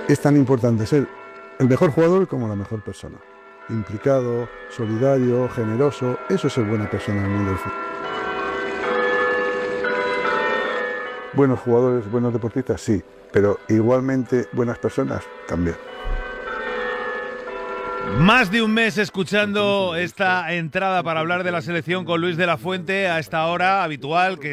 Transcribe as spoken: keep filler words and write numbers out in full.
Es tan importante ser el mejor jugador como la mejor persona. Implicado, solidario, generoso, eso es ser buena persona en el mundo del fútbol. Buenos jugadores, buenos deportistas, sí, pero igualmente buenas personas también. Más de un mes escuchando esta entrada para hablar de la selección con Luis de la Fuente a esta hora habitual que